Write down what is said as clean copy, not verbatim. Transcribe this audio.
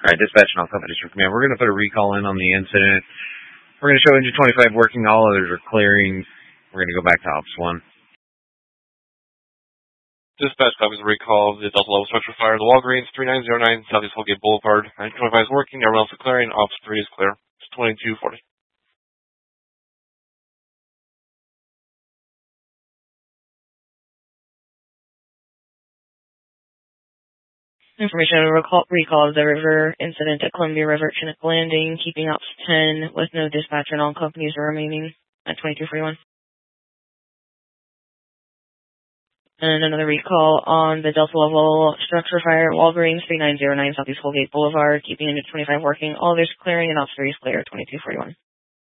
Alright, dispatch and all companies from command. We're going to put a recall in on the incident. We're going to show engine 25 working. All others are clearing. We're going to go back to Ops 1. Dispatch copies of recall of the Delta level structure fire. The Walgreens 3909 Southeast Holgate Boulevard. 925 is working. Everyone else is clearing. Ops 3 is clear. It's 2240. Information on recall of the river incident at Columbia River Chinook Landing, keeping Ops 10 with no dispatch and all companies remaining at 2241. And another recall on the Delta level structure fire at Walgreens 3909 Southeast Holgate Boulevard, keeping unit 25 working. All others clearing and Ops 3 is clear, 2241.